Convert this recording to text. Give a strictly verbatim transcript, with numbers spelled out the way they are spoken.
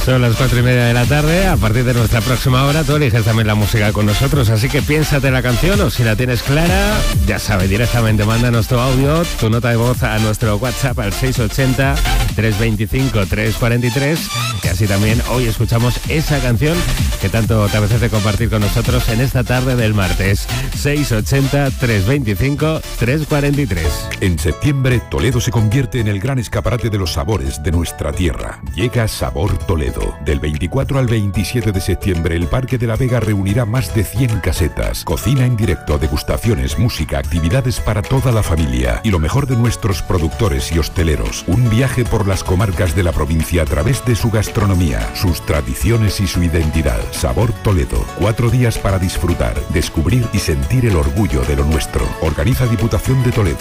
Son las cuatro y media de la tarde. A partir de nuestra próxima hora tú eliges también la música con nosotros, así que piénsate la canción, o si la tienes clara, ya sabes, directamente mándanos tu audio, tu nota de voz a nuestro WhatsApp al seis ochenta, trescientos veinticinco, trescientos cuarenta y tres, y así también hoy escuchamos esa canción que tanto te apetece compartir con nosotros en esta tarde del martes. seis ochenta, trescientos veinticinco, trescientos cuarenta y tres. En septiembre, Toledo se convierte en el gran escaparate de los sabores de nuestra tierra. Llega Sabor Toledo. Del veinticuatro al veintisiete de septiembre, el Parque de la Vega reunirá más de cien casetas, cocina en directo, degustaciones, música, actividades para toda la familia y lo mejor de nuestros productores y hosteleros. Un viaje por las comarcas de la provincia a través de su gastronomía, sus tradiciones y su identidad. Sabor Toledo. Cuatro días para disfrutar, descubrir y sentir el orgullo de lo nuestro. Organiza Diputación de Toledo.